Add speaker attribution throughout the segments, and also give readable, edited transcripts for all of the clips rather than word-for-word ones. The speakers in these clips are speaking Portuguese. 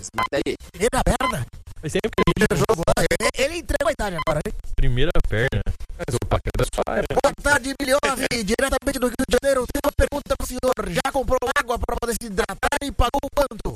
Speaker 1: Milos, mata aí.
Speaker 2: Primeira perna?
Speaker 3: Mas sempre que
Speaker 2: Primeiro jogo lá. Ele entregou a Itália agora, hein?
Speaker 3: primeira perna. O Paca da sua área.
Speaker 2: Boa tarde, Milhove, diretamente do Rio de Janeiro. Tem uma pergunta pro senhor. Já comprou água para poder se hidratar e pagou quanto?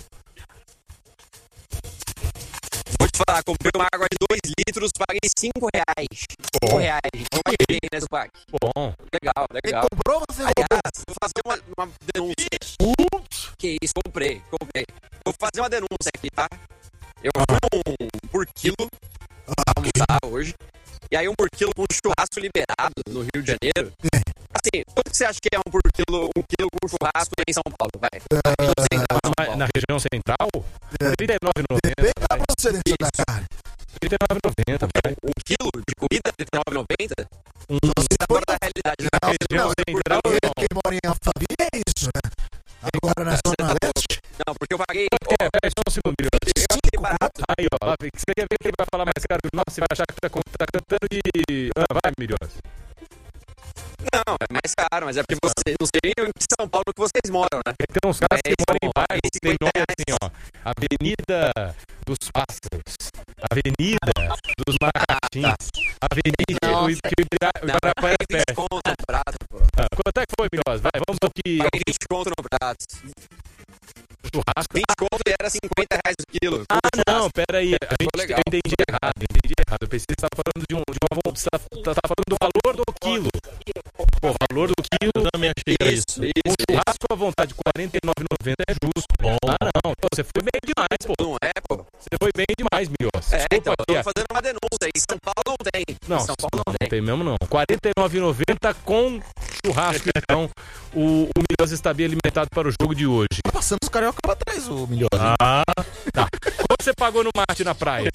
Speaker 1: Vou te falar, comprei uma água de 2 litros, paguei R$5. R$5. Então vai bem, né, Zupac?
Speaker 3: Bom.
Speaker 1: Legal.
Speaker 2: Ele comprou ou você roubou?
Speaker 1: Aliás, vou fazer uma denúncia. Que isso, comprei. Vou fazer uma denúncia aqui, tá? Eu fui por quilo almoçar hoje. E aí 1 por quilo com churrasco liberado no Rio de Janeiro. Assim, quanto que você acha que é 1 quilo com churrasco em São Paulo? Vai.
Speaker 3: Na região central, R$39,90.
Speaker 2: Depende da procedência da carne.
Speaker 3: R$39,90, vai.
Speaker 1: 1 quilo de comida, R$39,90?
Speaker 2: Se
Speaker 1: Tá
Speaker 2: for
Speaker 1: fora da realidade, né?
Speaker 3: Na região central, não.
Speaker 2: quem mora em Alphaville é isso, né? Agora na Zona Leste,
Speaker 1: Não, porque eu paguei...
Speaker 3: Peraí, só um segundo, Milhões.
Speaker 1: Eu achei barato.
Speaker 3: Aí, ó, você quer ver que ele vai falar mais caro que o nosso? Você vai achar que tá cantando de... vai, Milhões.
Speaker 1: Não, é mais caro, mas é porque você não sei em São Paulo que vocês moram, né?
Speaker 3: Tem uns caras que moram em bairro,
Speaker 1: é
Speaker 3: que tem nome assim, ó. Avenida dos Pássaros, Avenida dos Macatins, Avenida do Ibirapuera é perto.
Speaker 1: 20 conto no prato, pô.
Speaker 3: Quanto é que foi, Milhões? Vai, vamos ao que...
Speaker 1: Paguei 20 conto no prato.
Speaker 3: Churrasco.
Speaker 1: 20 conto e era R$50 o quilo.
Speaker 3: Não, peraí.
Speaker 1: Legal.
Speaker 3: Eu entendi errado. Eu pensei que você estava falando de uma... Você estava falando do valor do quilo. Pô, o valor do quilo...
Speaker 4: Eu também achei que era isso.
Speaker 3: Um churrasco à vontade, R$49,90 é justo.
Speaker 4: Bom.
Speaker 3: Não. Pô, você foi bem demais, pô.
Speaker 1: Não é, pô?
Speaker 3: Você foi bem demais, Milhões.
Speaker 1: Então,
Speaker 3: Desculpa
Speaker 1: eu
Speaker 3: aqui.
Speaker 1: tô fazendo uma denúncia. Em São Paulo não tem.
Speaker 3: Não,
Speaker 1: São Paulo não
Speaker 3: tem mesmo não. R$49,90 com churrasco, então. O Milhões está bem alimentado para o jogo de hoje.
Speaker 2: passando os carioca pra trás, o Milhões.
Speaker 3: Tá. Quanto você pagou no mate na praia?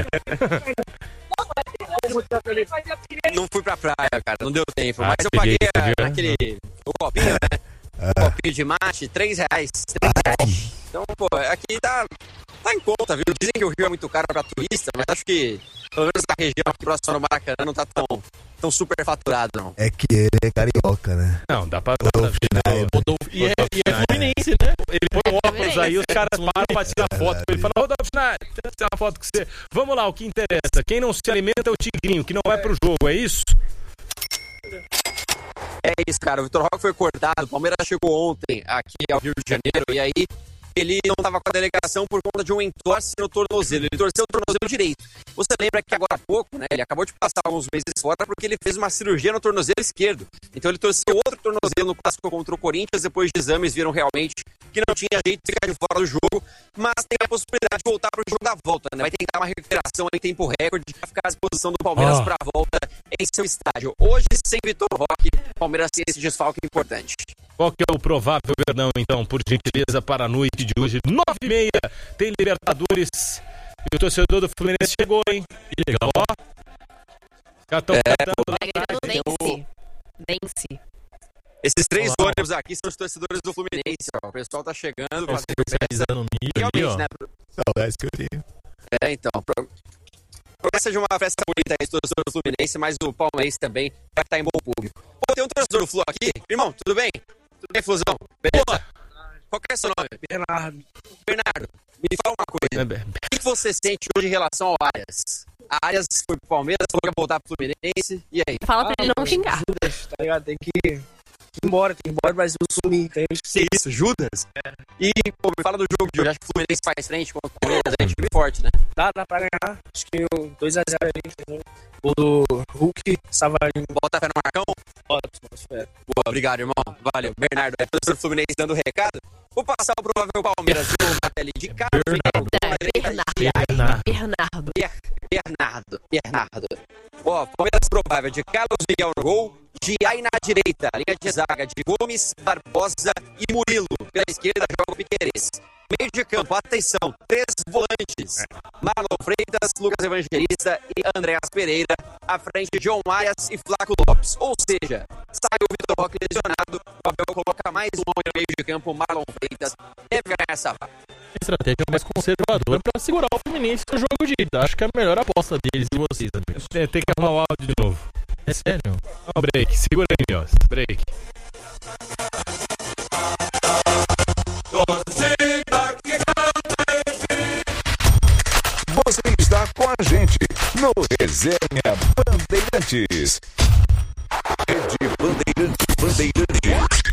Speaker 1: Não fui pra praia, cara. Não deu tempo. Mas eu
Speaker 3: peguei,
Speaker 1: paguei
Speaker 3: viu?
Speaker 1: naquele... O copinho, né? O copinho de mate, R$3. R$3. Então, pô, aqui tá em conta, viu? Dizem que o Rio é muito caro pra turista, mas acho que, pelo menos na região aqui próxima do Maracanã, não tá tão super faturado, não.
Speaker 2: É que ele é carioca, né?
Speaker 3: Não, dá pra...
Speaker 4: E é Fluminense, né?
Speaker 3: Ele põe um óculos aí, os caras param pra tirar foto. Ele fala, Rodolfo Schneider, tirar uma foto com você. Vamos lá, o que interessa. Quem não se alimenta é o Tigrinho, que não vai pro jogo, é isso?
Speaker 1: É isso, cara. O Vitor Roque foi cortado. O Palmeiras chegou ontem aqui ao Rio de Janeiro e aí ele não estava com a delegação por conta de um entorse no tornozelo. Ele torceu o tornozelo direito. Você lembra que agora há pouco, né? Ele acabou de passar alguns meses fora porque ele fez uma cirurgia no tornozelo esquerdo. Então ele torceu outro tornozelo no clássico contra o Corinthians. Depois de exames viram realmente que não tinha jeito de ficar de fora do jogo, mas tem a possibilidade de voltar para o jogo da volta, né? Vai tentar uma recuperação em tempo recorde para ficar à disposição do Palmeiras para a volta em seu estádio. Hoje, sem Vitor Roque, o Palmeiras tem esse desfalque importante.
Speaker 3: Qual que é o provável Verdão, então, por gentileza, para a noite de hoje? 9h30, tem Libertadores. E o torcedor do Fluminense chegou, hein? Que legal. Ó. Já estão cantando.
Speaker 5: Vence.
Speaker 1: Esses 3 ônibus aqui são os torcedores do Fluminense, ó. O pessoal tá chegando.
Speaker 4: Especializando no nível ali, ó.
Speaker 1: Né?
Speaker 2: Saudades que eu tenho.
Speaker 1: Então. Promessa de uma festa bonita aí, torcedor do Fluminense, mas o Palmeirense também vai estar em bom público. Pô, tem um torcedor do Flu aqui. Irmão, tudo bem? Tudo bem, Flusão? Beleza? Qual que é o seu nome? Bernardo, me fala uma coisa. O que você sente hoje em relação ao Arias? A Arias foi pro Palmeiras, falou que ia voltar pro Fluminense. E aí?
Speaker 5: Fala pra ele não xingar.
Speaker 6: Tá ligado? Tem que ir embora, o Brasil sumir. Tem
Speaker 1: que isso, Judas? E, pô, me fala do jogo de hoje. Acho que o Fluminense faz frente contra o Palmeiras. É um time forte, né?
Speaker 6: Dá pra ganhar. Acho que 2x0 ali, entendeu? O do Hulk, Savarino.
Speaker 1: Bota fé no Marcão?
Speaker 6: Bota fé.
Speaker 1: Boa, obrigado, irmão. Valeu. Bernardo, é torcedor do Fluminense dando recado. Vou passar o provável Palmeiras de novo na tele de Carlos Bernardo. Ó, Palmeiras provável de Carlos Miguel no gol, Giai na direita, linha de zaga de Gomes, Barbosa e Murilo. Pela esquerda joga o Piquerez. Meio de campo, atenção, 3 volantes. Marlon Freitas, Lucas Evangelista e Andréas Pereira. À frente, John Arias e Flaco Lopes. Ou seja, sai o Vitor Roque lesionado. O Abel coloca mais um homem no meio de campo, Marlon Freitas. Deve ganhar essa vaga.
Speaker 4: Estratégia mais conservadora para segurar o Fluminense no jogo de ida. Acho que é a melhor aposta deles e vocês, amigos.
Speaker 3: Tem que arrumar o áudio de novo.
Speaker 4: É sério?
Speaker 3: Break, segura aí, Milhões. Break.
Speaker 7: a gente no Resenha Bandeirantes. Rede Bandeirantes.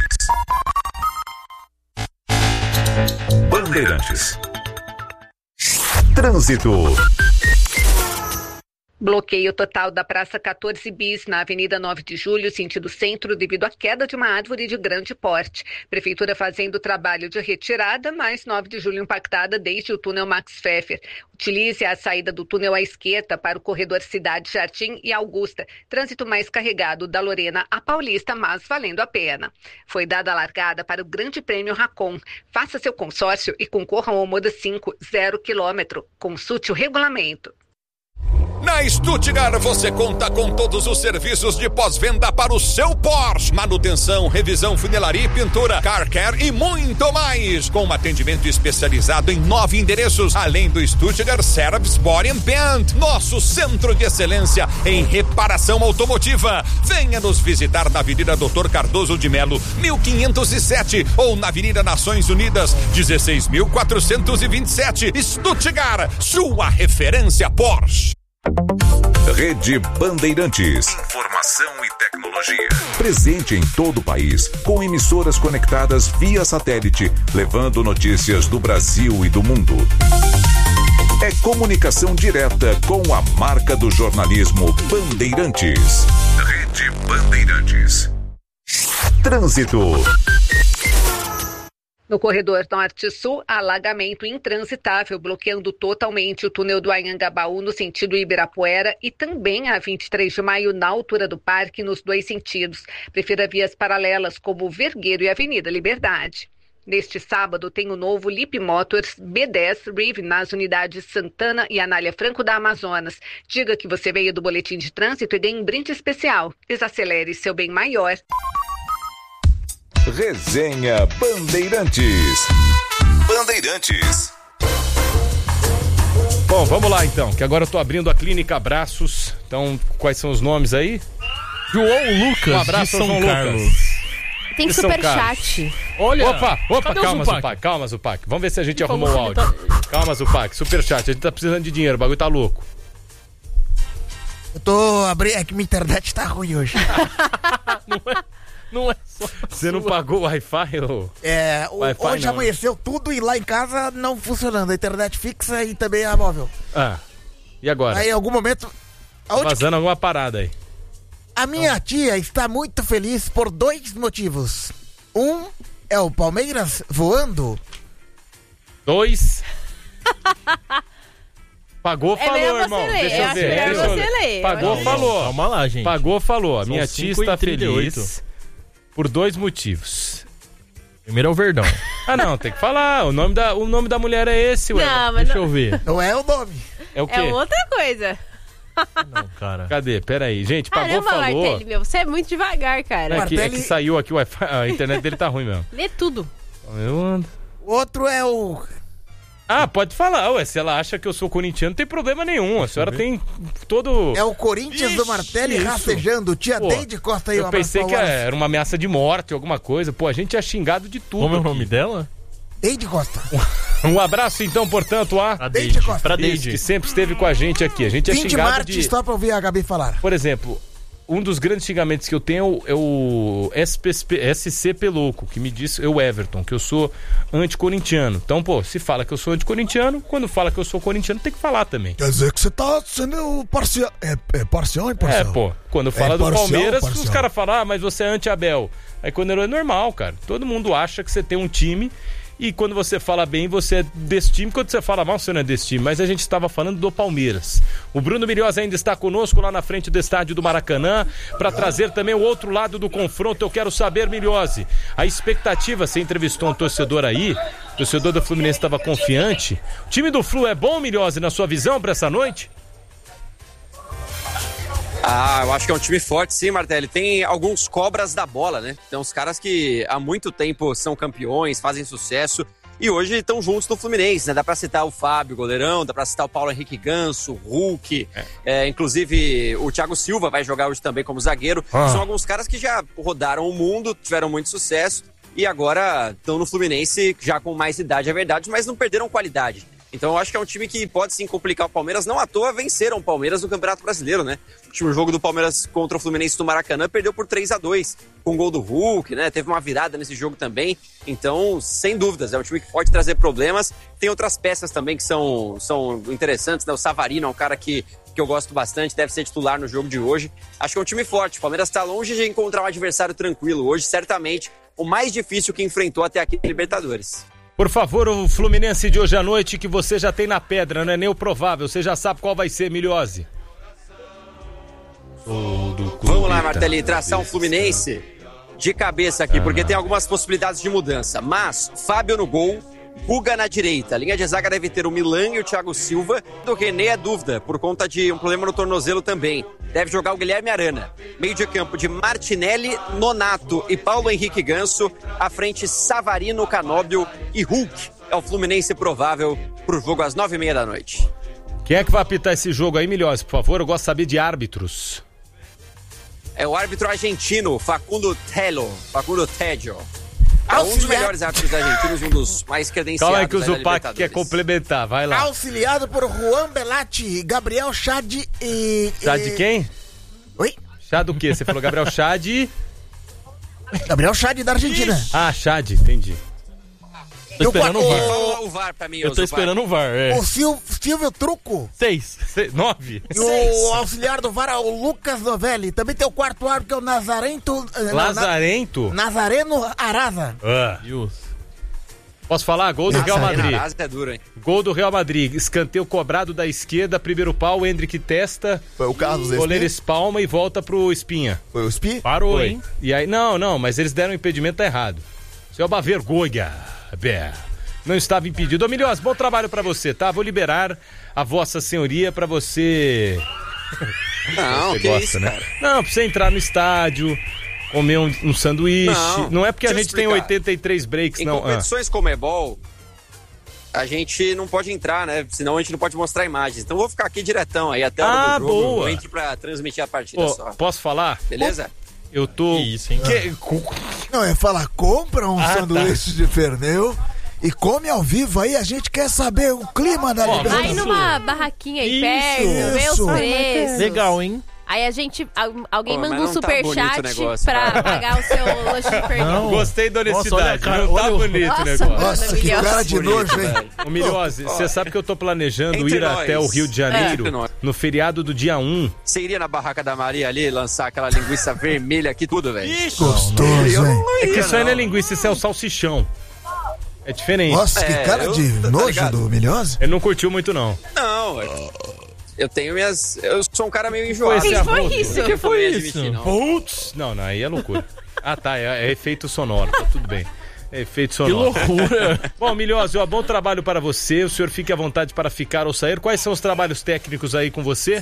Speaker 7: Bandeirantes. Trânsito.
Speaker 5: Bloqueio total da Praça 14 Bis, na Avenida 9 de Julho, sentido centro, devido à queda de uma árvore de grande porte. Prefeitura fazendo trabalho de retirada, mas 9 de Julho impactada desde o túnel Max Pfeffer. Utilize a saída do túnel à esquerda para o corredor Cidade Jardim e Augusta. Trânsito mais carregado da Lorena à Paulista, mas valendo a pena. Foi dada a largada para o Grande Prêmio Racon. Faça seu consórcio e concorra ao Moda 5, 0 km. Consulte o regulamento.
Speaker 8: Na Stuttgart você conta com todos os serviços de pós-venda para o seu Porsche. Manutenção, revisão, funilaria e pintura, car care e muito mais. Com um atendimento especializado em 9 endereços, além do Stuttgart Service Body and Paint, nosso centro de excelência em reparação automotiva. Venha nos visitar na Avenida Dr. Cardoso de Melo, 1507 ou na Avenida Nações Unidas, 16.427. Stuttgart, sua referência Porsche.
Speaker 7: Rede Bandeirantes. Informação e tecnologia. Presente em todo o país, com emissoras conectadas via satélite, levando notícias do Brasil e do mundo. É comunicação direta com a marca do jornalismo Bandeirantes. Rede Bandeirantes. Trânsito.
Speaker 5: No corredor norte-sul, alagamento intransitável, bloqueando totalmente o túnel do Anhangabaú no sentido Ibirapuera e também a 23 de maio na altura do parque nos 2 sentidos. Prefira vias paralelas como Vergueiro e Avenida Liberdade. Neste sábado tem o novo Lip Motors B10 Riv nas unidades Santana e Anália Franco da Amazonas. Diga que você veio do Boletim de Trânsito e ganhe um brinde especial. Desacelere seu bem maior.
Speaker 7: Resenha Bandeirantes. Bandeirantes.
Speaker 3: Bom, vamos lá então, que agora eu tô abrindo a Clínica Abraços. Então, quais são os nomes aí?
Speaker 4: João Lucas,
Speaker 3: um abraço
Speaker 4: de São Carlos.
Speaker 5: Tem
Speaker 4: superchat. Olha,
Speaker 3: opa, calma,
Speaker 4: Zupac?
Speaker 3: Calma, Zupac. Vamos ver se a gente arrumou o áudio. Calma, Zupac, superchat, a gente tá precisando de dinheiro, o bagulho tá louco.
Speaker 2: Eu tô abrindo, é que minha internet tá ruim hoje.
Speaker 4: Não é só.
Speaker 3: Você não pagou o Wi-Fi?
Speaker 2: Hoje não. Amanheceu tudo e lá em casa não funcionando. A internet fixa e também a móvel.
Speaker 3: Ah, e agora?
Speaker 2: Aí em algum momento...
Speaker 3: Vazando alguma parada aí.
Speaker 2: A minha tia está muito feliz por 2 motivos. Um é o Palmeiras voando.
Speaker 3: 2... Pagou, falou, irmão. Deixa eu ver. Pagou, falou.
Speaker 4: Calma lá, gente.
Speaker 3: Pagou, falou. A
Speaker 4: São
Speaker 3: minha tia está feliz por 2 motivos.
Speaker 4: Primeiro é o Verdão.
Speaker 3: Ah, não, tem que falar. O nome da mulher é esse, ué.
Speaker 5: Não, mas
Speaker 4: Deixa eu ver.
Speaker 2: Não é o nome.
Speaker 3: É o quê?
Speaker 5: É outra coisa.
Speaker 4: Não, cara.
Speaker 3: Cadê? Peraí. Gente, pagou,
Speaker 5: Caramba,
Speaker 3: falou.
Speaker 5: Martelli, meu, você é muito devagar, cara.
Speaker 3: É que saiu aqui o Wi-Fi. A internet dele tá ruim mesmo.
Speaker 5: Lê tudo.
Speaker 3: Eu ando.
Speaker 2: O outro é o...
Speaker 3: Ah, pode falar, ué. Se ela acha que eu sou corintiano, não tem problema nenhum. A senhora tem todo...
Speaker 2: É o Corinthians do Martelli rastejando. Tia Deide Costa aí.
Speaker 3: Eu pensei que era uma ameaça de morte, alguma coisa. Pô, a gente é xingado de tudo.
Speaker 4: Como é o
Speaker 3: aqui.
Speaker 4: nome dela?
Speaker 2: Deide Costa.
Speaker 3: Um abraço, então, portanto, a
Speaker 2: Deide Costa.
Speaker 4: Pra
Speaker 3: Deide,
Speaker 4: Deide.
Speaker 3: que sempre esteve com a gente aqui. A gente é xingado
Speaker 2: Martins, só pra ouvir a Gabi falar.
Speaker 3: Por exemplo, um dos grandes xingamentos que eu tenho é o SCP Louco, que me diz, o Everton, que eu sou anticorintiano. Então, pô, se fala que eu sou anticorintiano, quando fala que eu sou corintiano, tem que falar também.
Speaker 2: Quer dizer que você tá sendo parcial. É parcial ou imparcial?
Speaker 3: É, pô, quando fala do Palmeiras, os caras falam, mas você é anti-Abel. Aí quando é normal, cara. Todo mundo acha que você tem um time... E quando você fala bem, você é desse time. Quando você fala mal, você não é desse time. Mas a gente estava falando do Palmeiras. O Bruno Miriosa ainda está conosco lá na frente do estádio do Maracanã para trazer também o outro lado do confronto. Eu quero saber, Miriosi, a expectativa, você entrevistou um torcedor aí, o torcedor do Fluminense estava confiante. O time do Flu é bom, Miriosi, na sua visão para essa noite?
Speaker 1: Ah, eu acho que é um time forte, sim, Martelli. Tem alguns cobras da bola, né? Tem uns caras que há muito tempo são campeões, fazem sucesso e hoje estão juntos no Fluminense, né? Dá pra citar o Fábio, goleirão, dá pra citar o Paulo Henrique Ganso, o Hulk, inclusive o Thiago Silva vai jogar hoje também como zagueiro. São alguns caras que já rodaram o mundo, tiveram muito sucesso e agora estão no Fluminense já com mais idade, é verdade, mas não perderam qualidade. Então eu acho que é um time que pode sim complicar o Palmeiras. Não à toa venceram o Palmeiras no Campeonato Brasileiro, né? O último jogo do Palmeiras contra o Fluminense do Maracanã perdeu por 3-2, com gol do Hulk, né? Teve uma virada nesse jogo também. Então, sem dúvidas, é um time que pode trazer problemas. Tem outras peças também que são interessantes, né? O Savarino é um cara que eu gosto bastante, deve ser titular no jogo de hoje. Acho que é um time forte. O Palmeiras está longe de encontrar um adversário tranquilo. Hoje, certamente, o mais difícil que enfrentou até aqui na Libertadores.
Speaker 3: Por favor, o Fluminense de hoje à noite que você já tem na pedra, não é nem o provável. Você já sabe qual vai ser, Miliose.
Speaker 1: Vamos lá, Martelinho, traçar um Fluminense de cabeça aqui, porque tem algumas possibilidades de mudança. Mas, Fábio no gol, Guga na direita. A linha de zaga deve ter o Milan e o Thiago Silva. Do René é dúvida, por conta de um problema no tornozelo também. Deve jogar o Guilherme Arana. Meio de campo de Martinelli, Nonato e Paulo Henrique Ganso. À frente, Savarino, Canóbio e Hulk. É o Fluminense provável pro jogo às 9h30 da noite.
Speaker 3: Quem é que vai apitar esse jogo aí, Milhões, por favor? Eu gosto de saber de árbitros.
Speaker 1: É o árbitro argentino, Facundo Tello. É um dos melhores árbitros argentinos, um dos mais credenciados.
Speaker 3: Calma aí que o Zupac quer complementar, vai lá.
Speaker 2: Auxiliado por Juan Belatti, Gabriel Chad e...
Speaker 3: Chad quem?
Speaker 2: Oi?
Speaker 3: Chad do quê? Você falou Gabriel Chad e...
Speaker 2: Gabriel Chad da Argentina.
Speaker 3: Ah, Chad, entendi.
Speaker 4: Tô esperando o VAR.
Speaker 1: Fala o VAR pra mim,
Speaker 4: Eu tô esperando o VAR,
Speaker 2: O Silvio Truco.
Speaker 3: 9.
Speaker 2: O auxiliar do VAR é o Lucas Novelli. Também tem o quarto árbitro que é o
Speaker 3: Lazarento?
Speaker 2: Nazareno Araza.
Speaker 3: Posso falar? Gol do Real Madrid.
Speaker 1: É duro, hein?
Speaker 3: Gol do Real Madrid. Escanteio cobrado da esquerda, primeiro pau, Hendrick testa.
Speaker 9: Foi o Carlos
Speaker 3: goleiro espalma e volta pro Espinha.
Speaker 9: Foi o Spi?
Speaker 3: Parou, hein? E aí, não, mas eles deram o impedimento errado. Isso é uma vergonha. Não estava impedido. Ô, Milhões, bom trabalho pra você, tá? Vou liberar a vossa senhoria pra você...
Speaker 1: Não,
Speaker 3: você
Speaker 1: que
Speaker 3: gosta,
Speaker 1: isso,
Speaker 3: né?
Speaker 1: cara?
Speaker 3: Não, pra você entrar no estádio, comer um sanduíche. Não é porque a gente tem 83 breaks, não.
Speaker 1: Em competições como Comebol, a gente não pode entrar, né? Senão a gente não pode mostrar imagens. Então eu vou ficar aqui diretão aí até a hora do jogo.
Speaker 3: Boa.
Speaker 1: Eu entro pra transmitir a partida só.
Speaker 3: Posso falar?
Speaker 1: Beleza?
Speaker 3: Eu tô...
Speaker 4: Isso, hein?
Speaker 2: Não, eu ia falar, compra um sanduíche de pernil e come ao vivo aí, a gente quer saber o clima da Libertadores.
Speaker 10: Vai numa barraquinha aí perto, vê os preços.
Speaker 4: Legal, hein?
Speaker 10: Aí a gente, alguém
Speaker 1: Pô,
Speaker 10: manda
Speaker 1: mas
Speaker 10: um
Speaker 1: não tá
Speaker 10: superchat
Speaker 1: bonito o negócio,
Speaker 10: pra
Speaker 1: cara.
Speaker 10: pagar o seu lanche de pernil.
Speaker 3: Gostei da honestidade.
Speaker 4: Nossa, olha,
Speaker 3: não tá
Speaker 4: olha o-
Speaker 3: bonito o
Speaker 10: Nossa,
Speaker 3: negócio.
Speaker 2: Nossa, que
Speaker 10: Milhões.
Speaker 2: cara de nojo, hein?
Speaker 3: Ô, Milhose, você sabe que eu tô planejando
Speaker 1: Entre
Speaker 3: ir
Speaker 1: nós.
Speaker 3: até o Rio de Janeiro
Speaker 1: Entre nós.
Speaker 3: no feriado do dia 1.
Speaker 1: Você iria na barraca da Maria ali, lançar aquela linguiça vermelha aqui, tudo, velho?
Speaker 2: Gostoso, hein?
Speaker 3: É que isso aí não é linguiça, isso é o salsichão. É diferente.
Speaker 2: Nossa, que cara de
Speaker 1: tá
Speaker 2: nojo
Speaker 1: ligado?
Speaker 2: do Milhose.
Speaker 3: Ele não curtiu muito, não.
Speaker 1: Não, eu tenho minhas... Eu sou um cara meio enjoado.
Speaker 3: Esse
Speaker 10: Que foi isso?
Speaker 3: O que foi
Speaker 1: Não vou
Speaker 3: isso?
Speaker 1: admitir, não.
Speaker 3: Putz! Não, aí é loucura. Ah, tá, é efeito sonoro, tá tudo bem. É efeito
Speaker 4: Que
Speaker 3: sonoro.
Speaker 4: loucura.
Speaker 3: Bom, Milhose, ó, bom trabalho para você. O senhor fique à vontade para ficar ou sair. Quais são os trabalhos técnicos aí com você?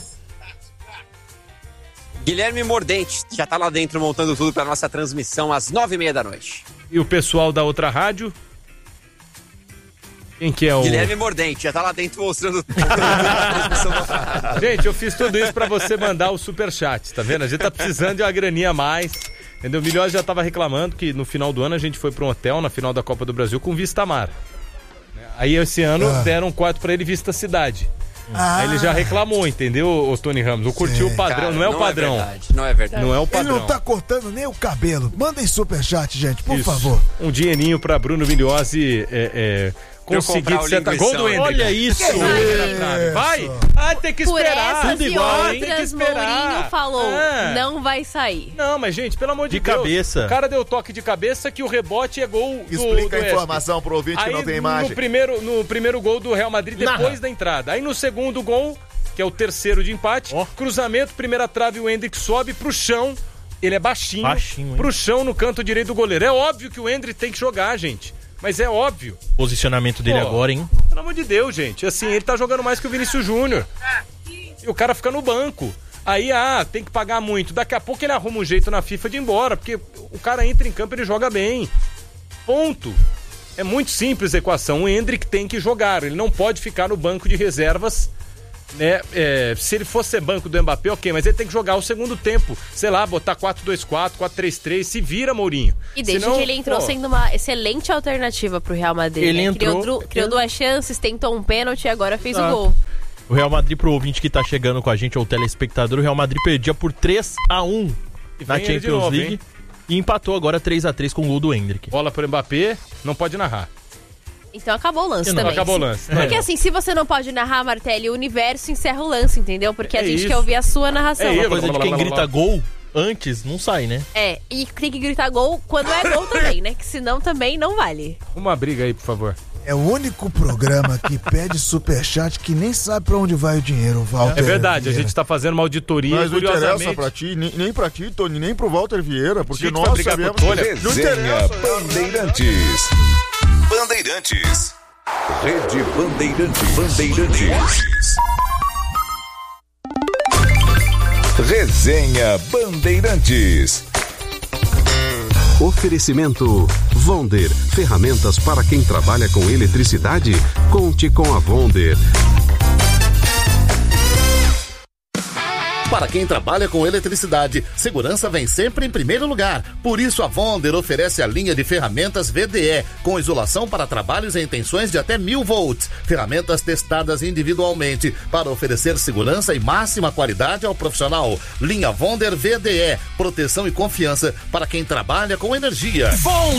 Speaker 1: Guilherme Mordente já tá lá dentro montando tudo pra nossa transmissão às 9h30 da noite.
Speaker 3: E o pessoal da outra rádio? Quem que é o...
Speaker 1: Guilherme Mordente já tá lá dentro mostrando a transmissão da outra rádio.
Speaker 3: Gente, eu fiz tudo isso pra você mandar o superchat, tá vendo? A gente tá precisando de uma graninha a mais, entendeu? O Milhões já tava reclamando que no final do ano a gente foi pra um hotel na final da Copa do Brasil com vista mar. Aí esse ano deram um quarto pra ele vista cidade. Aí ele já reclamou, entendeu, o Tony Ramos? Não curtiu o padrão,
Speaker 1: Cara,
Speaker 3: não é o padrão.
Speaker 1: Não é verdade.
Speaker 3: Não é o
Speaker 2: Ele
Speaker 3: padrão.
Speaker 2: não tá cortando nem o cabelo. Mandem superchat, gente, por
Speaker 3: Isso.
Speaker 2: favor.
Speaker 3: Um dinheirinho pra Bruno Milhose conseguir
Speaker 1: comprar o
Speaker 3: certa...
Speaker 1: linguição,
Speaker 3: Gol do
Speaker 1: hein?
Speaker 3: Hendrick.
Speaker 4: Olha isso.
Speaker 3: Vai! Tem que
Speaker 10: Por
Speaker 3: esperar.
Speaker 10: essas
Speaker 3: Tudo
Speaker 10: e
Speaker 3: igual, tem que
Speaker 10: outras,
Speaker 3: esperar.
Speaker 10: Mourinho falou,
Speaker 3: É.
Speaker 10: não vai sair.
Speaker 3: Não, mas gente, pelo amor de
Speaker 4: De
Speaker 3: Deus.
Speaker 4: cabeça.
Speaker 3: O cara deu toque de cabeça que o rebote é gol do
Speaker 9: Explica a
Speaker 3: Wesley.
Speaker 9: informação pro ouvinte que
Speaker 3: Aí,
Speaker 9: não tem imagem.
Speaker 3: No primeiro gol do Real Madrid, depois
Speaker 4: Narra.
Speaker 3: da entrada. Aí no segundo gol, que é o terceiro de empate, cruzamento, primeira trave, o Hendrick sobe pro chão. Ele é baixinho
Speaker 4: Baixinho, hein?
Speaker 3: pro chão no canto direito do goleiro. É óbvio que o Hendrick tem que jogar, gente. Mas é óbvio.
Speaker 4: Posicionamento dele
Speaker 3: Pô.
Speaker 4: agora, hein?
Speaker 3: Pelo amor de Deus, gente. Assim, ele tá jogando mais que o Vinícius Júnior. E o cara fica no banco. Aí, tem que pagar muito. Daqui a pouco ele arruma um jeito na FIFA de ir embora, porque o cara entra em campo e ele joga bem. Ponto. É muito simples a equação. O Hendrick tem que jogar. Ele não pode ficar no banco de reservas né? Se ele fosse ser banco do Mbappé, ok, mas ele tem que jogar o segundo tempo. Sei lá, botar 4-2-4, 4-3-3, se vira, Mourinho.
Speaker 10: E desde que ele entrou sendo uma excelente alternativa pro Real Madrid.
Speaker 4: Ele
Speaker 10: né?
Speaker 4: entrou...
Speaker 10: Criou 2 chances, tentou um pênalti e agora fez o gol.
Speaker 4: O Real Madrid, pro ouvinte que tá chegando com a gente, ou telespectador, o Real Madrid perdia por 3-1 na Champions League e empatou agora 3-3 com o gol do Endrick.
Speaker 3: Bola pro Mbappé, não pode narrar.
Speaker 10: Então acabou o lance também.
Speaker 3: Acabou o lance.
Speaker 10: Porque assim, se você não pode narrar, Martelli, o universo encerra o lance, entendeu? Porque a gente quer ouvir a sua narração.
Speaker 4: Uma coisa de quem grita gol antes, não sai, né?
Speaker 10: E tem que gritar gol quando é gol também, né? Que senão também não vale.
Speaker 3: Uma briga aí, por favor.
Speaker 2: É o único programa que pede superchat que nem sabe pra onde vai o dinheiro, Walter.
Speaker 3: É verdade,
Speaker 2: Vieira.
Speaker 3: a gente tá fazendo uma auditoria.
Speaker 9: Mas não interessa pra ti, nem pra ti, Tony, nem pro Walter Vieira, porque nós sabemos
Speaker 7: que não interessa. Bandeirantes. Bandeirantes. Rede Bandeirantes. Resenha Bandeirantes.
Speaker 11: Oferecimento Vonder, ferramentas para quem trabalha com eletricidade. Conte com a Vonder.
Speaker 12: Para quem trabalha com eletricidade, segurança vem sempre em primeiro lugar. Por isso, a Vonder oferece a linha de ferramentas VDE, com isolação para trabalhos em tensões de até 1000 volts. Ferramentas testadas individualmente para oferecer segurança e máxima qualidade ao profissional. Linha Vonder VDE, proteção e confiança para quem trabalha com energia.